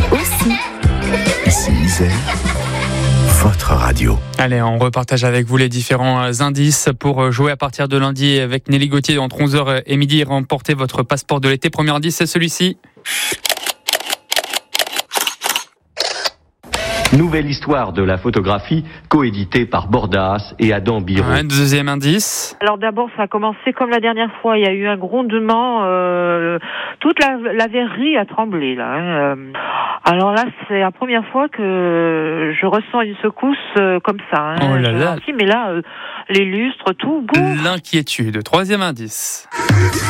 aussi. Ici Isère, votre radio. Allez, on repartage avec vous les différents indices pour jouer à partir de lundi avec Nelly Gauthier entre 11h et midi et remporter votre passeport de l'été. Premier indice, c'est celui-ci. Nouvelle histoire de la photographie, coéditée par Bordas et Adam Biro. Un deuxième indice. Alors d'abord, ça a commencé comme la dernière fois. Il y a eu un grondement. Toute la verrerie a tremblé, là. Alors là, c'est la première fois que je ressens une secousse comme ça. Oh là là. Mais là, les lustres, tout. Boum. L'inquiétude. Troisième indice.